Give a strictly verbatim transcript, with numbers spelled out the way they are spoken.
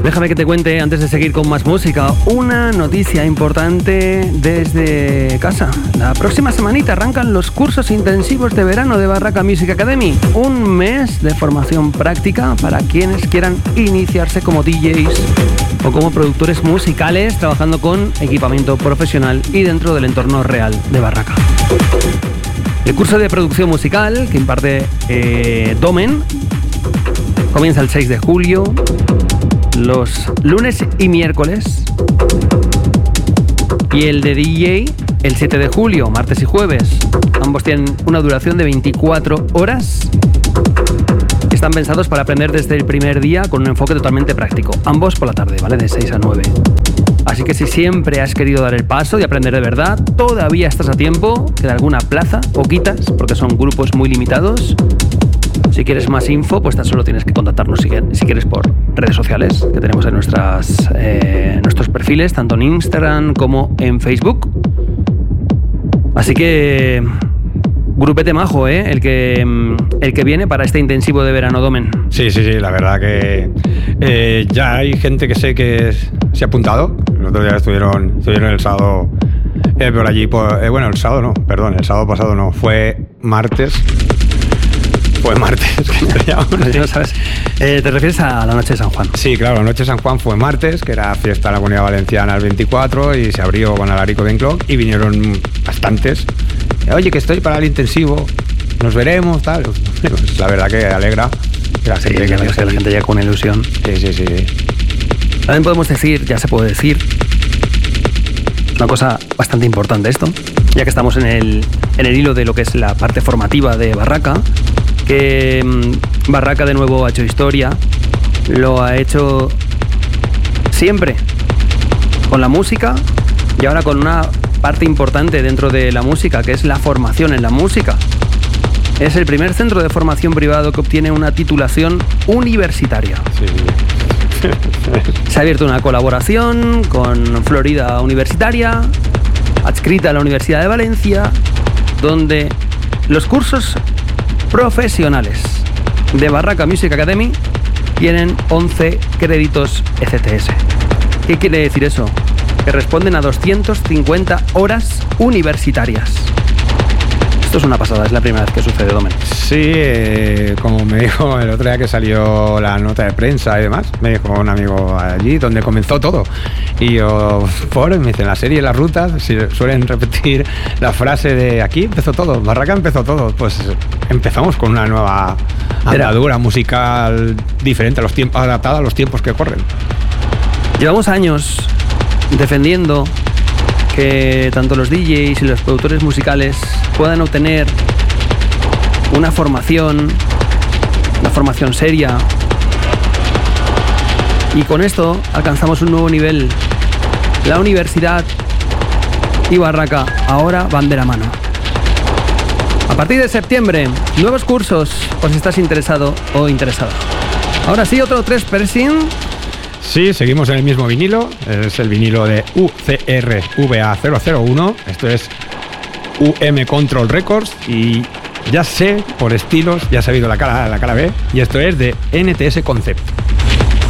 Déjame que te cuente, antes de seguir con más música, una noticia importante desde casa. La próxima semanita arrancan los cursos intensivos de verano de Barraca Music Academy. Un mes de formación práctica para quienes quieran iniciarse como D Js o como productores musicales trabajando con equipamiento profesional y dentro del entorno real de Barraca. El curso de producción musical que imparte eh, Domen comienza el seis de julio, los lunes y miércoles, y el de D J el siete de julio, martes y jueves. Ambos tienen una duración de veinticuatro horas. Están pensados para aprender desde el primer día con un enfoque totalmente práctico. Ambos por la tarde, ¿vale? De seis a nueve. Así que si siempre has querido dar el paso y aprender de verdad, todavía estás a tiempo. Queda alguna plaza, poquitas, porque son grupos muy limitados. Si quieres más info, pues tan solo tienes que contactarnos si, si quieres por redes sociales que tenemos en nuestras, eh, nuestros perfiles, tanto en Instagram como en Facebook. Así que grupete majo, ¿eh? El que, el que viene para este intensivo de verano, Domen. Sí, sí, sí, la verdad que eh, ya hay gente que sé que se ha apuntado. Los otros días estuvieron, estuvieron el sábado eh, por allí. Por, eh, bueno, el sábado no, perdón, el sábado pasado no, fue martes. Fue martes. ¿No sabes? Eh, ¿Te refieres a la noche de San Juan? Sí, claro, la noche de San Juan fue martes, que era fiesta en la Comunidad Valenciana el veinticuatro, y se abrió con Alarico Ben Clock y vinieron bastantes. Oye, que estoy para el intensivo, nos veremos, tal. Pues la verdad que alegra que la, sí, gente, que, que la gente llega con ilusión. Sí, sí, sí, sí. También podemos decir, ya se puede decir, una cosa bastante importante esto, ya que estamos en el, en el hilo de lo que es la parte formativa de Barraca, que mmm, Barraca de nuevo ha hecho historia, lo ha hecho siempre con la música y ahora con una parte importante dentro de la música, que es la formación en la música. Es el primer centro de formación privado que obtiene una titulación universitaria. Sí. Se ha abierto una colaboración con Florida Universitaria, adscrita a la Universidad de Valencia, donde los cursos profesionales de Barraca Music Academy tienen once créditos E C T S. ¿Qué quiere decir eso? Que responden a doscientas cincuenta horas universitarias. Esto es una pasada, es la primera vez que sucede, Domen. Sí, eh, como me dijo el otro día que salió la nota de prensa y demás, me dijo un amigo allí donde comenzó todo. Y yo, por, me dicen, la serie Las Rutas, si suelen repetir la frase de aquí empezó todo, Barraca empezó todo. Pues empezamos con una nueva andadura musical diferente, a los tiempos, adaptada a los tiempos que corren. Llevamos años defendiendo que tanto los D Js y los productores musicales puedan obtener una formación, una formación seria, y con esto alcanzamos un nuevo nivel. La universidad y Barraca ahora van de la mano. A partir de septiembre, nuevos cursos, por si estás interesado o interesada. Ahora sí, otro tres pressing. Sí, seguimos en el mismo vinilo, es el vinilo de U C R V A cero cero uno, esto es U M Control Records, y ya sé, por estilos, ya se ha oído la cara, la cara B, y esto es de N T S Concept.